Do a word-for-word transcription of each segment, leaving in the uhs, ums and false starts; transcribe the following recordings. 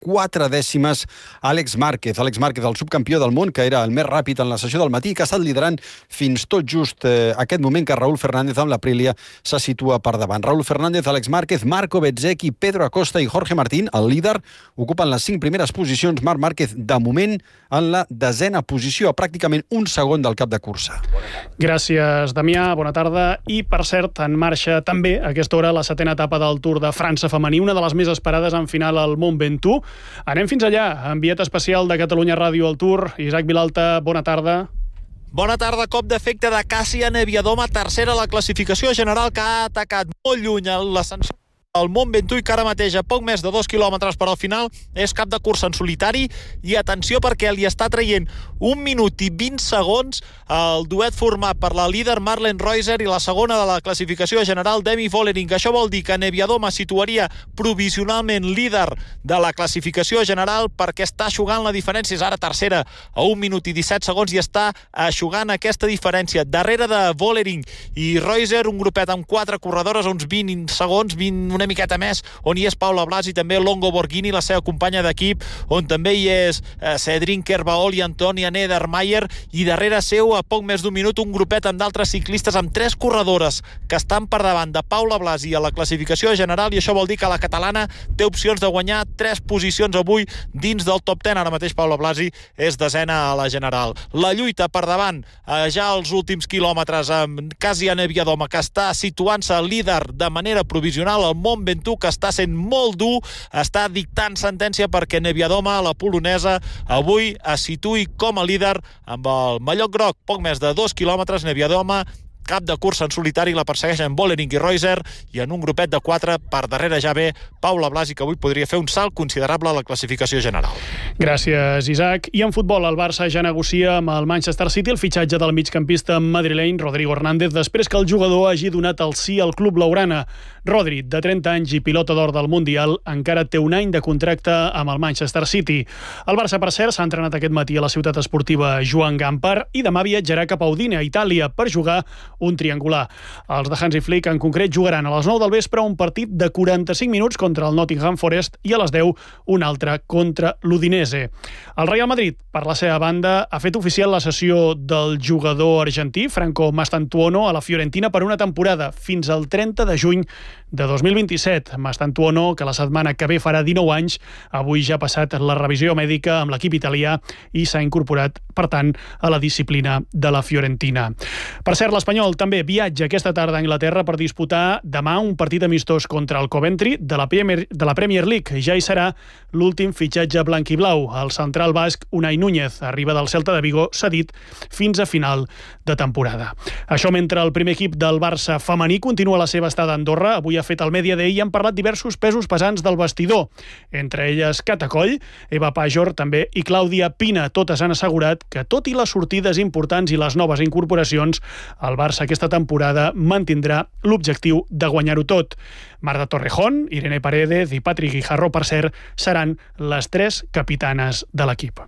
quatre dècimes Àlex Márquez. Àlex Márquez, el subcampió del món, que era el més ràpid en la sessió del matí, que ha estat liderant fins tot just eh, aquest moment que Raúl Fernández amb l'Aprilia se situa per davant. Raúl Fernández, Àlex Márquez, Marco Bezzecchi, Pedro Acosta i Jorge Martín, el líder, ocupen les cinc primeres posicions. Marc Márquez, de moment, en la desena posició, a pràcticament un segon del cap de cursa. Gràcies, Damià. Bona tarda. I, per cert, en marxa també a aquesta hora la setena etapa del Tour de França femení, una de les més esperades en final al Mont Ventoux. Anem fins allà, enviat especial de Catalunya Ràdio al Tour. Isaac Vilalta, bona tarda. Bona tarda. Cop d'efecte de Kasia Niewiadoma, tercera a la classificació general, que ha atacat molt lluny l'ascensor al Mont Ventoux, que ara mateix a poc més de dos quilòmetres per al final és cap de cursa en solitari. I atenció, perquè li està traient un minut i vint segons el duet format per la líder Marlen Reusser i la segona de la classificació general Demi Vollering. Això vol dir que Niewiadoma situaria provisionalment líder de la classificació general, perquè està eixugant la diferència. És ara tercera a un minut i disset segons i està eixugant aquesta diferència. Darrere de Vollering i Reusser, un grupet amb quatre corredores a uns vint segons, vint, una miqueta més, on hi és Paula Blasi i també Longo Borghini, la seva companya d'equip, on també hi és eh, Cédric Kerbaol i Antonia Niedermayer, i darrere seu, a poc més d'un minut, un grupet amb d'altres ciclistes, amb tres corredores que estan per davant de Paula Blasi a la classificació general, i això vol dir que la catalana té opcions de guanyar tres posicions avui dins del top deu. Ara mateix Paula Blasi és desena a la general. La lluita per davant, eh, ja als últims quilòmetres, amb Kasia Niewiadoma, que està situant-se líder de manera provisional al Mont Ventoux, que està sent molt dur, està dictant sentència perquè Niewiadoma, la polonesa, avui es situï com a líder amb el mallot groc. Poc més de dos quilòmetres, Niewiadoma, cap de cursa en solitari, la persegueixen Vollering i Reusser, i en un grupet de quatre per darrere ja ve Paula Blasi, que avui podria fer un salt considerable a la classificació general. Gràcies, Isaac. I en futbol, el Barça ja negocia amb el Manchester City el fitxatge del migcampista madrileny Rodrigo Hernández, després que el jugador hagi donat el sí al club blaugrana. Rodri, de trenta anys i pilota d'or del Mundial, encara té un any de contracte amb el Manchester City. El Barça, per cert, s'ha entrenat aquest matí a la ciutat esportiva Joan Gamper i demà viatjarà cap a Udine, a Itàlia, per jugar un triangular. Els de Hansi Flick, en concret, jugaran a les nou del vespre un partit de quaranta-cinc minuts contra el Nottingham Forest i a les deu un altre contra l'Udinese. El Real Madrid, per la seva banda, ha fet oficial la cessió del jugador argentí Franco Mastantuono a la Fiorentina per una temporada fins al trenta de juny de dos mil vint-i-set. Mastantuono, que la setmana que ve farà dinou anys, avui ja ha passat la revisió mèdica amb l'equip italià i s'ha incorporat, per tant, a la disciplina de la Fiorentina. Per cert, l'Espanyol també viatja aquesta tarda a Anglaterra per disputar demà un partit amistós contra el Coventry de la Premier, de la Premier League. Ja hi serà l'últim fitxatge blanc i blau. El central basc Unai Núñez arriba del Celta de Vigo cedit fins a final de temporada. Això mentre el primer equip del Barça femení continua la seva estada a Andorra. Avui ha fet el Media Day i han parlat diversos pesos pesants del vestidor, entre elles Cata Coll, Eva Pajor també i Clàudia Pina. Totes han assegurat que, tot i les sortides importants i les noves incorporacions, el Barça aquesta temporada mantindrà l'objectiu de guanyar-ho tot. Marta Torrejón, Irene Paredes i Patrick Guijarro, per cert, seran les tres capitanes de l'equip.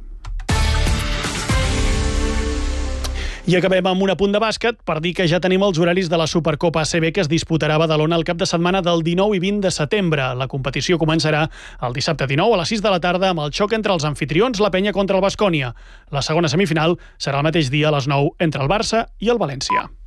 I acabem amb un apunt de bàsquet per dir que ja tenim els horaris de la Supercopa A C B, que es disputarà a Badalona el cap de setmana del dinou i vint de setembre. La competició començarà el dissabte dinou a les sis de la tarda amb el xoc entre els anfitrions, la Penya contra el Baskonia. La segona semifinal serà el mateix dia a les nou entre el Barça i el València.